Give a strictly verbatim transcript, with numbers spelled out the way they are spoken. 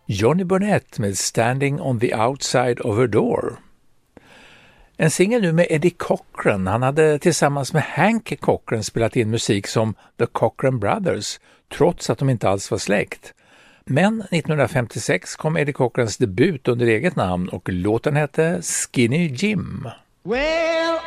Johnny Burnett med Standing on the Outside of Her Door. En singel nu med Eddie Cochran. Han hade tillsammans med Hank Cochran spelat in musik som The Cochran Brothers, trots att de inte alls var släkt. Men nittonhundrafemtiosex kom Eddie Cochrans debut under eget namn och låten hette Skinny Jim. Well,